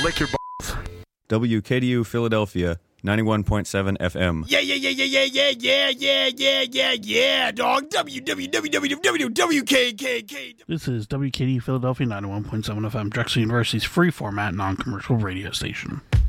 Lick your WKDU Philadelphia, 91.7 FM. Yeah, dog. WKKK. This is WKD Philadelphia 91.7 FM, Drexel University's free format non-commercial radio station.